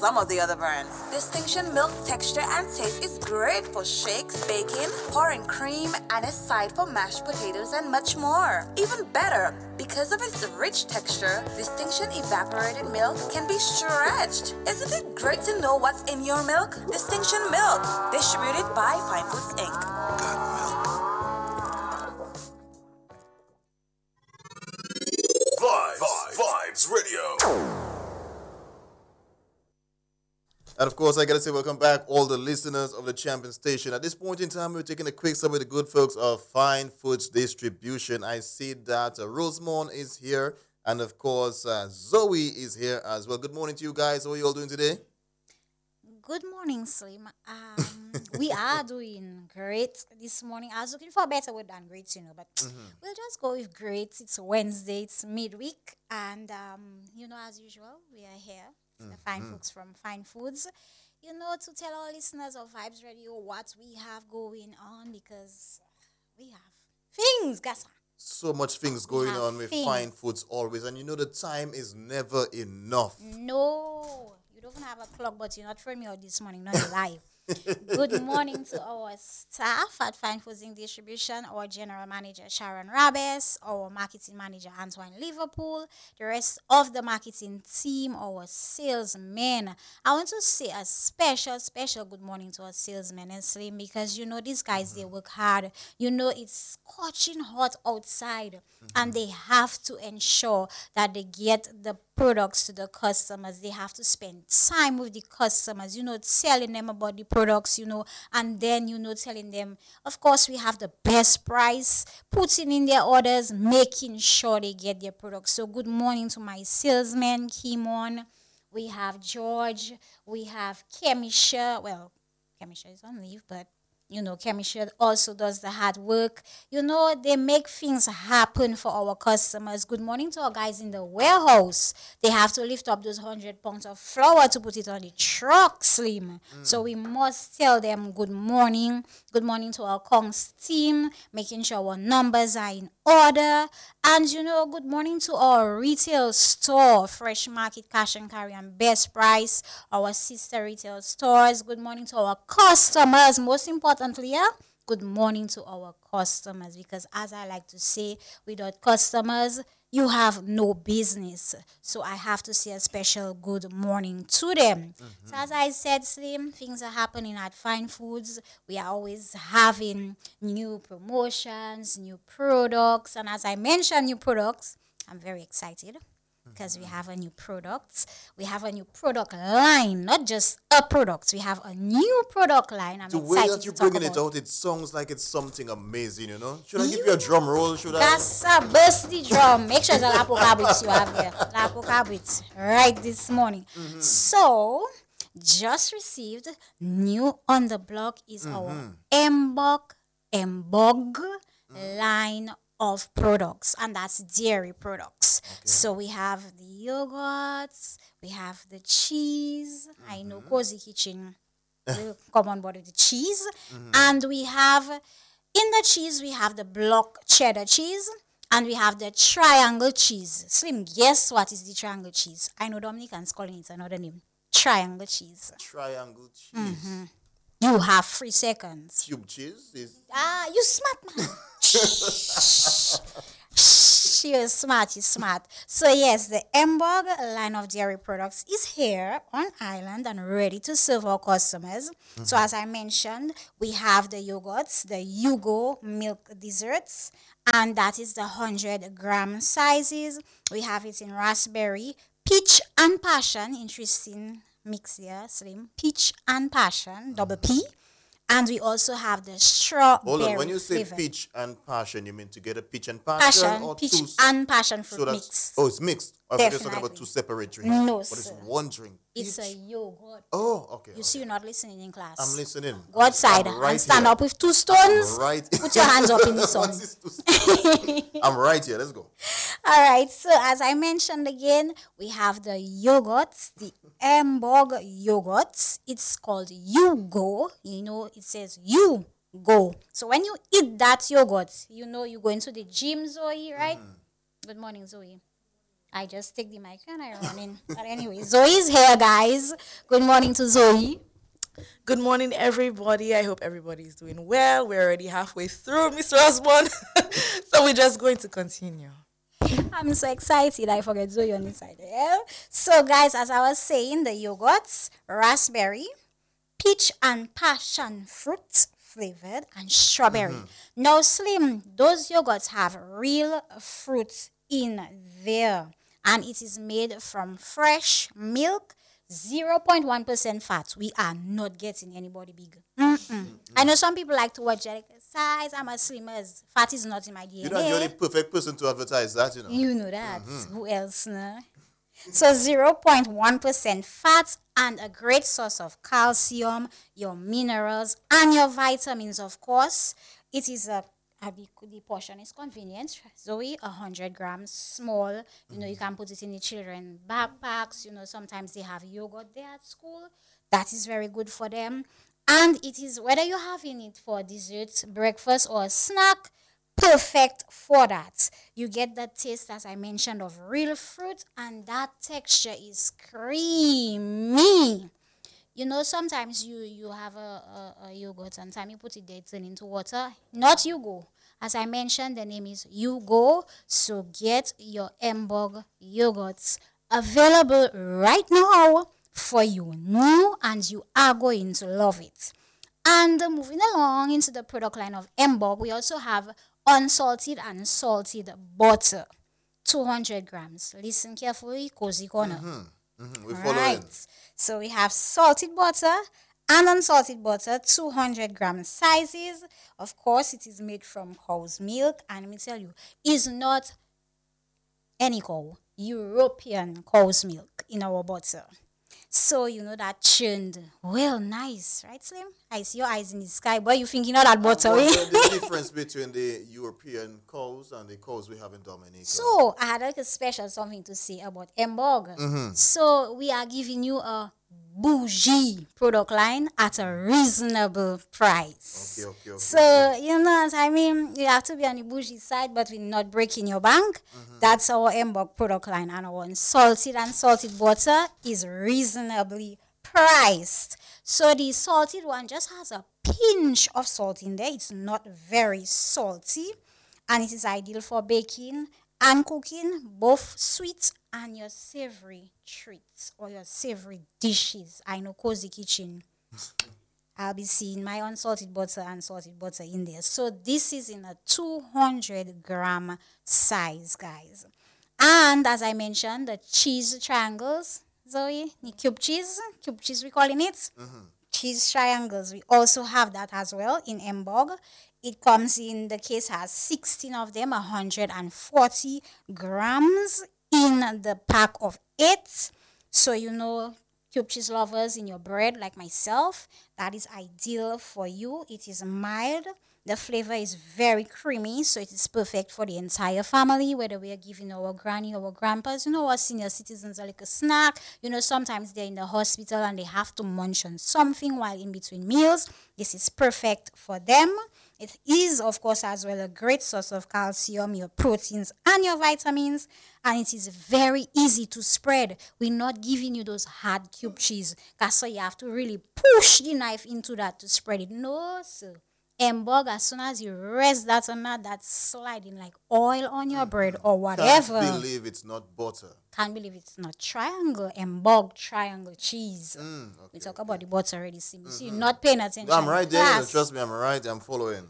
some of the other brands. Distinction milk texture and taste is great for shakes, baking, pouring cream, and a side for mashed potatoes and much more. Even better, because of its rich texture, Distinction evaporated milk can be stretched. Isn't it great to know what's in your milk? Distinction Milk, distributed by Fine Foods Inc. Got milk. Vibes Radio. And of course, I gotta say welcome back, all the listeners of the Champion Station. At this point in time, we're taking a quick stop with the good folks of Fine Foods Distribution. I see that Rosemont is here, and of course, Zoe is here as well. Good morning to you guys. How are you all doing today? Good morning, Slim. We are doing great this morning. I was looking for a better word than great, but we'll just go with great. It's Wednesday, it's midweek, and as usual, we are here, the fine folks from Fine Foods, to tell our listeners of Vibes Radio what we have going on, because we have things, Gassa. So much things going have on with things. Fine Foods always, and the time is never enough. No, you don't have a clock, but you're not throwing me out this morning, not live. Good morning to our staff at Fine Foods Inc. Distribution, our General Manager Sharon Rabes, our Marketing Manager Antoine Liverpool, the rest of the marketing team, our salesmen. I want to say a special good morning to our salesmen and Slim, because these guys, they work hard. It's scorching hot outside, and they have to ensure that they get the products to the customers. They have to spend time with the customers, telling them about the products, and then, telling them, of course, we have the best price, putting in their orders, making sure they get their products. So good morning to my salesman, Kimon. We have George. We have Kemisha. Well, Kemisha is on leave, but Kemisha also does the hard work. They make things happen for our customers. Good morning to our guys in the warehouse. They have to lift up those 100 pounds of flour to put it on the truck, Slim. So we must tell them good morning. Good morning to our Kongs team, making sure our numbers are in order. And, good morning to our retail store, Fresh Market, Cash and Carry, and Best Price, our sister retail stores. Good morning to our customers, most importantly, good morning to our customers, because as I like to say, without customers, you have no business. So I have to say a special good morning to them. So as I said, Slim, things are happening at Fine Foods. We are always having new promotions, new products. And as I mentioned new products, I'm very excited, because we have a new product. We have a new product line, not just a product. We have a new product line. I'm The excited way that you're to talk bringing it about. out, it sounds like it's something amazing, Should I give you a drum roll? Should I? That's a burst the drum. Make sure it's a Lapo Cabrit you have here. Lapo Cabrit, right this morning. So, just received, new on the block is our Embog line of products, and that's dairy products. So we have the yogurts, we have the cheese. I know Cozy Kitchen will come on board with the cheese, and we have in the cheese we have the block cheddar cheese, and we have the triangle cheese. Slim, guess what is the triangle cheese? I know Dominicans calling it another name. Triangle cheese. Triangle cheese. You have 3 seconds. Cube cheese is You smart man. You're smart. So yes, the Embog line of dairy products is here on island and ready to serve our customers. So as I mentioned, we have the yogurts, the Yugo milk desserts, and that is the 100-gram sizes. We have it in raspberry, peach and passion. Interesting mix here, Slim. Peach and passion, double P. And we also have the strawberry Hold on, when you say flavor. peach and passion, you mean to get a peach and passion, or Peach two? and passion fruit So that's mix. oh, it's mixed. I was just talking about Definitely. 2 separate drinks. No, but it's sir. one drink. It's a Peach. yogurt. Oh, okay. You see, you're not listening in class. I'm listening. Go outside I'm right and stand here. up with 2 stones. Right. Put your hands up in the sun. What's this 2 stones? I'm right here. Let's go. All right. So as I mentioned again, we have the yogurts, the Embog yogurts. It's called Yugo. It says you go. So when you eat that yogurt, you go into the gym, Zoe, right? Good morning, Zoe. I just take the mic and I run in. But anyway, Zoe's here, guys. Good morning to Zoe. Good morning, everybody. I hope everybody is doing well. We're already halfway through, Mr. Osborne. So we're just going to continue. I'm so excited. I forget Zoe on this side. Yeah? So, guys, as I was saying, the yogurts, raspberry, peach and passion fruit flavored, and strawberry. Now, Slim, those yogurts have real fruit in there, and it is made from fresh milk, 0.1% fat. We are not getting anybody big. I know some people like to watch like, size. I'm a slimmers. Fat is not in my DNA. You're not the only perfect person to advertise that, you know. You know that. Who else? No? So 0.1% fat and a great source of calcium, your minerals, and your vitamins, of course. It is the portion is convenient. Zoe, 100 grams, small. You know, you can put it in the children backpacks. You know, sometimes they have yogurt there at school. That is very good for them. And it is, whether you're having it for dessert, breakfast, or a snack, perfect for that. You get that taste, as I mentioned, of real fruit, and that texture is creamy. You know, sometimes you have a yogurt and time you put it there, turn into water. Not Yugo. As I mentioned, the name is Yugo. So get your Mbog yogurts available right now for you new, and you are going to love it. And moving along into the product line of Mbog, we also have unsalted and salted butter, 200 grams. Listen carefully, cozy corner. We're following. Right. So we have salted butter and unsalted butter, 200 gram sizes. Of course, it is made from cow's milk. And let me tell you, it's not any cow, European cow's milk in our butter. So, you know, that churned well, nice, right, Slim? I see your eyes in the sky, but you think you know that butter, What's eh? the difference between the European cows and the cows we have in Dominica? So, I had like a special something to say about Mbog. So, we are giving you a bougie product line at a reasonable price. Okay. So, you know what I mean? You have to be on the bougie side, but we're not breaking your bank. That's our Mbog product line. And our salted and salted butter is reasonably priced. So, the salted one just has a pinch of salt in there. It's not very salty. And it is ideal for baking and cooking, both sweet and your savory treats or your savory dishes. I know Cozy Kitchen. I'll be seeing my unsalted butter and salted butter in there. So this is in a 200 gram size, guys. And as I mentioned, the cheese triangles, Zoe, the cube cheese we're calling it. Cheese triangles, we also have that as well in Mbog. It comes in, the case has 16 of them, 140 grams in the pack of 8. So, you know, cube cheese lovers in your bread like myself, that is ideal for you. It is mild. The flavor is very creamy, so it is perfect for the entire family, whether we are giving our granny or our grandpas, you know, our senior citizens are like a snack. You know, sometimes they're in the hospital and they have to munch on something while in between meals. This is perfect for them. It is, of course, as well a great source of calcium, your proteins, and your vitamins. And it is very easy to spread. We're not giving you those hard cube cheese. That's so you have to really push the knife into that to spread it. No, sir. Mbog, as soon as you rest that on that, that's sliding like oil on your bread or whatever. Can't believe it's not butter. Can't believe it's not triangle. Mbog triangle cheese. We talk about the butter already. See, you're not paying attention. I'm right there. Class. Trust me, I'm right. I'm following.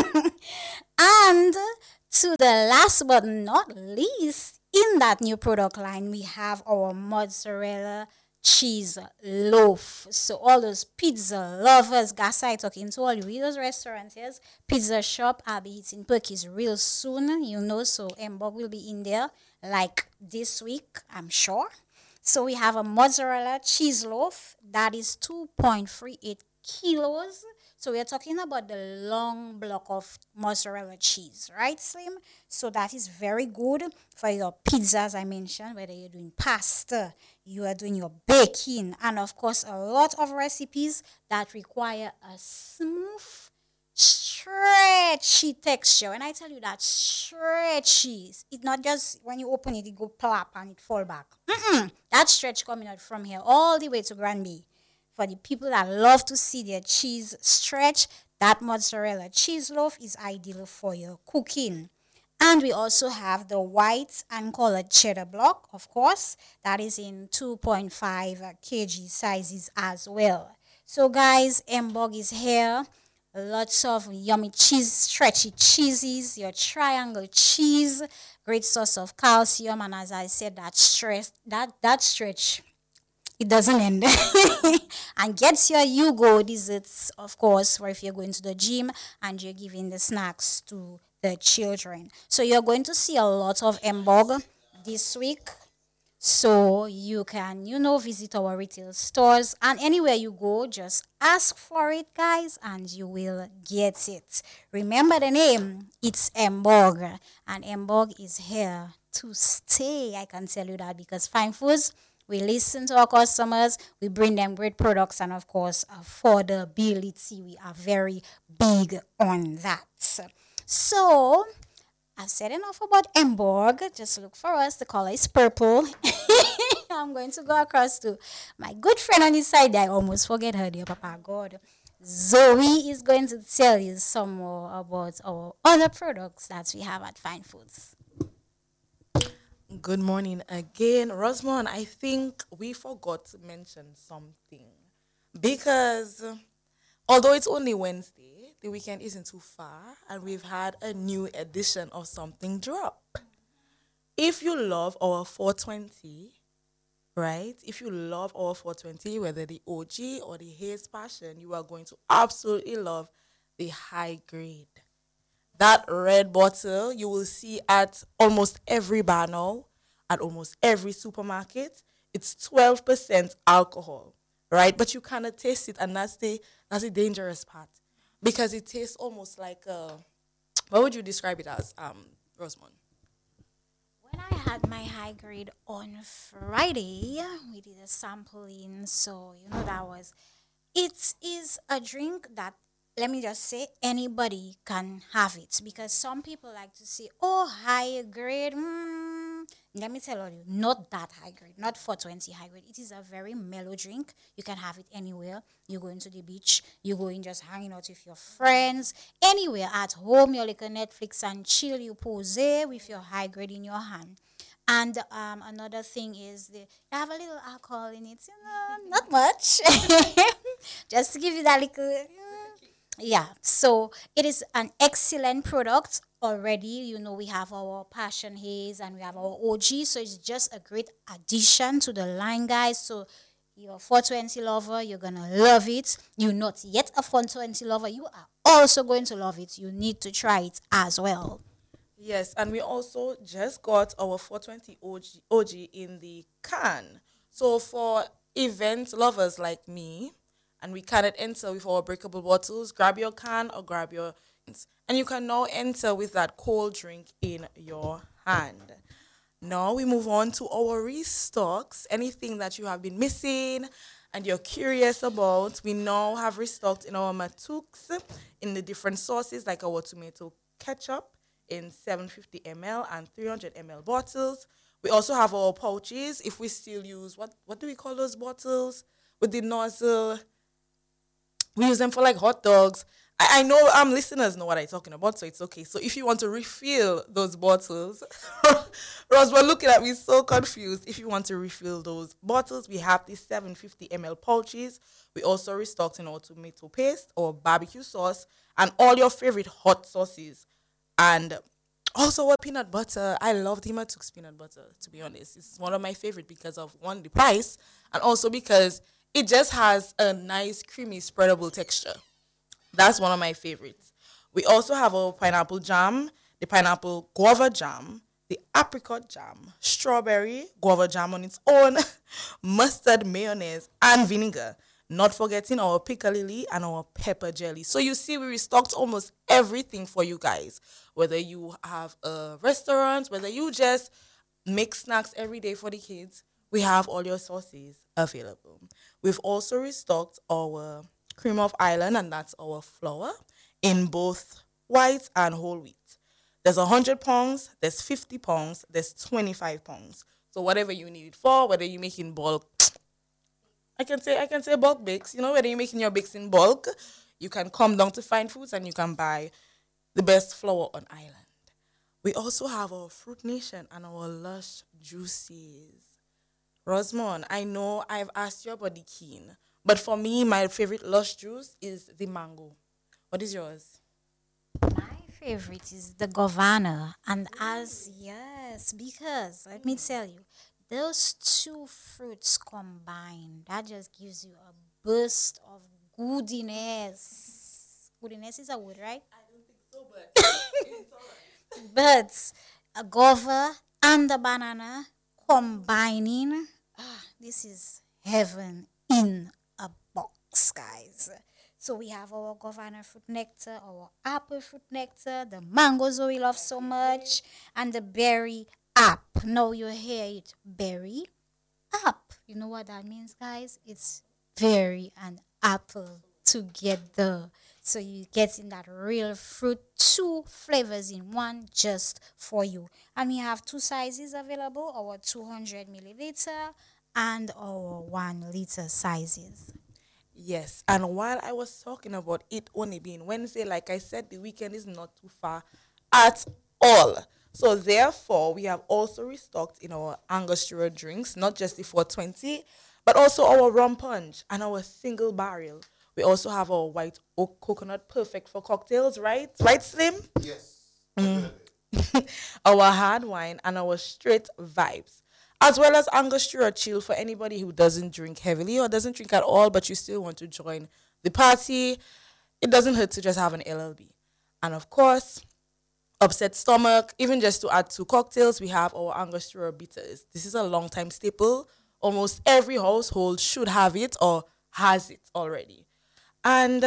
And to the last but not least, in that new product line, we have our mozzarella cheese loaf. So all those pizza lovers, guys, I talking to all you those restaurateurs, pizza shop, I'll be eating Perky's real soon, you know, so Mbog will be in there like this week, I'm sure. So we have a mozzarella cheese loaf that is 2.38 kilos. So we are talking about the long block of mozzarella cheese, right, Slim? So that is very good for your pizza, as I mentioned, whether you're doing pasta, you are doing your baking, and of course, a lot of recipes that require a smooth stretchy texture. When I tell you that stretchy, it's not just when you open it, it go plop and it fall back. That stretch coming out from here all the way to Granby. For the people that love to see their cheese stretch, that mozzarella cheese loaf is ideal for your cooking. And we also have the white and colored cheddar block, of course, that is in 2.5 kg sizes as well. So, guys, Mbog is here. Lots of yummy cheese, stretchy cheeses, your triangle cheese, great source of calcium, and as I said, that stretch it doesn't end. And gets your you go desserts, of course, for if you're going to the gym and you're giving the snacks to the children. So you're going to see a lot of Mbog this week. So you can, visit our retail stores and anywhere you go, just ask for it, guys, and you will get it. Remember the name, it's Mbog, and Mbog is here to stay. I can tell you that because Fine Foods, we listen to our customers, we bring them great products, and of course, affordability. We are very big on that. So, I've said enough about Emborg. Just look for us. The color is purple. I'm going to go across to my good friend on this side. I almost forget her, dear Papa God. Zoe is going to tell you some more about our other products that we have at Fine Foods. Good morning again. Rosamond, I think we forgot to mention something. Because although it's only Wednesday, the weekend isn't too far, and we've had a new edition of something drop. If you love our 420, right? If you love our 420, whether the OG or the Haze Passion, you are going to absolutely love the high grade. That red bottle you will see at almost every bar now, at almost every supermarket. It's 12% alcohol, right? But you cannot taste it, and that's the dangerous part. Because it tastes almost like what would you describe it as, Rosamond? When I had my high grade on Friday, we did a sampling, so it is a drink that, let me just say, anybody can have it, because some people like to say, oh, high grade, let me tell you, not that high grade, not 420 high grade. It is a very mellow drink. You can have it anywhere. You go into the beach, you go in just hanging out with your friends, anywhere at home, you like a Netflix and chill, you pose with your high grade in your hand. And another thing is you have a little alcohol in it, not much. Just to give you that little, yeah. So it is an excellent product already. We have our Passion Haze and we have our OG. So it's just a great addition to the line, guys. So you're a 420 lover, you're going to love it. You're not yet a 420 lover, you are also going to love it. You need to try it as well. Yes, and we also just got our 420 OG in the can. So for event lovers like me, and we cannot enter with our breakable bottles, grab your can or grab your... And you can now enter with that cold drink in your hand. Now we move on to our restocks. Anything that you have been missing and you're curious about, we now have restocked in our Matux in the different sauces, like our tomato ketchup in 750 ml and 300 ml bottles. We also have our pouches. If we still use, what do we call those bottles? With the nozzle. We use them for like hot dogs. I know listeners know what I'm talking about, so it's okay. So if you want to refill those bottles, Rose, we're looking at me so confused. If you want to refill those bottles, we have the 750 ml pouches. We also restocked in our tomato paste or barbecue sauce and all your favorite hot sauces. And also our peanut butter. I love the Matux peanut butter, to be honest. It's one of my favorite because of, one, the price, and also because it just has a nice, creamy, spreadable texture. That's one of my favorites. We also have our pineapple jam, the pineapple guava jam, the apricot jam, strawberry guava jam on its own, mustard mayonnaise, and vinegar. Not forgetting our piccalilli and our pepper jelly. So you see, we restocked almost everything for you guys. Whether you have a restaurant, whether you just make snacks every day for the kids, we have all your sauces available. We've also restocked our cream of Ireland, and that's our flour, in both white and whole wheat. There's 100 pounds, there's 50 pounds, there's 25 pounds. So whatever you need it for, whether you make in bulk, I can say bulk bakes. Whether you're making your bakes in bulk, you can come down to Fine Foods and you can buy the best flour on island. We also have our Fruit Nation and our Lush Juices. Rosamond, I know I've asked you about the Keen, but for me, my favorite Lush juice is the mango. What is yours? My favorite is the Governor. And because let me tell you, those two fruits combined, that just gives you a burst of goodiness. Goodiness is a word, right? I don't think so, but it's all right. But a guava and the banana combining, this is heaven in a box, guys. So we have our Governor fruit nectar, our apple fruit nectar, the mangoes we love so much, and the berry app. Now you hear it, berry app. You know what that means, guys? It's berry and apple together. So you get in that real fruit, 2 flavors in one just for you. And we have 2 sizes available, our 200 milliliter and our 1 liter sizes. Yes, and while I was talking about it only being Wednesday, like I said, the weekend is not too far at all. So therefore, we have also restocked in our Angostura drinks, not just the 420, but also our rum punch and our single barrel. We also have our white oak coconut, perfect for cocktails, right? Right, Slim? Yes. Our hard wine and our straight vibes, as well as Angostura chill for anybody who doesn't drink heavily or doesn't drink at all, but you still want to join the party. It doesn't hurt to just have an LLB. And of course, upset stomach, even just to add 2 cocktails, we have our Angostura bitters. This is a long time staple. Almost every household should have it or has it already. And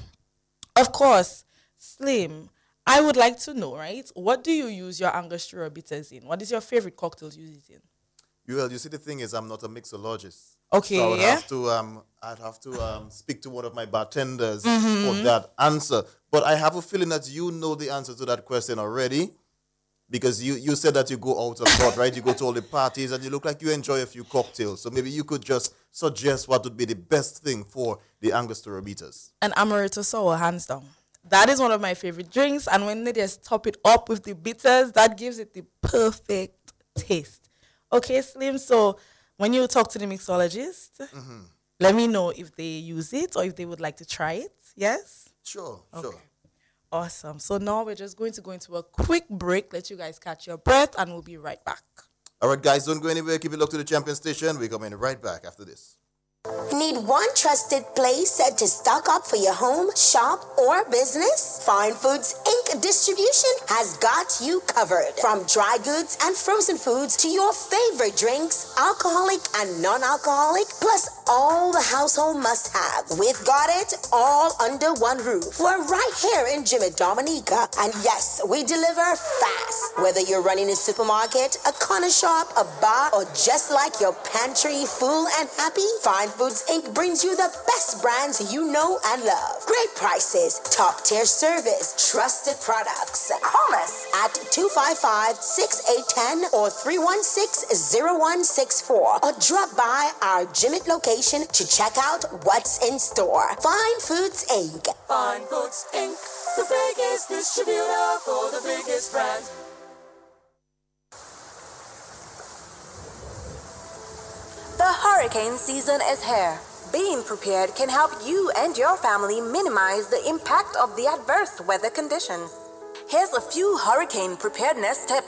of course, Slim, I would like to know, right? What do you use your Angostura bitters in? What is your favorite cocktails you use it in? Well, you see, the thing is, I'm not a mixologist. Okay, So yeah. I'd have to speak to one of my bartenders for that answer. But I have a feeling that you know the answer to that question already, because you said that you go out a lot, right? You go to all the parties and you look like you enjoy a few cocktails. So maybe you could just suggest what would be the best thing for the Angostura bitters. An amaretto sour, hands down. That is one of my favorite drinks, and when they just top it up with the bitters, that gives it the perfect taste. Okay, Slim, so when you talk to the mixologist, let me know if they use it or if they would like to try it. Yes? Sure. Awesome. So now we're just going to go into a quick break, let you guys catch your breath, and we'll be right back. All right, guys, don't go anywhere. Keep it locked to the Champion Station. We're coming right back after this. Need one trusted place to stock up for your home, shop, or business? Fine Foods Inc. Distribution has got you covered. From dry goods and frozen foods to your favorite drinks, alcoholic and non-alcoholic, plus all the household must-have. We've got it all under one roof. We're right here in Jimmy Dominica. And yes, we deliver fast. Whether you're running a supermarket, a corner shop, a bar, or just like your pantry full and happy, Fine Foods Inc. brings you the best brands you know and love. Great prices, top-tier service, trusted products. Call us at 255-6810 or 316-0164 or drop by our Jimmet location to check out what's in store. Fine Foods Inc. Fine Foods Inc., the biggest distributor for the biggest brands. The hurricane season is here. Being prepared can help you and your family minimize the impact of the adverse weather conditions. Here's a few hurricane preparedness tips.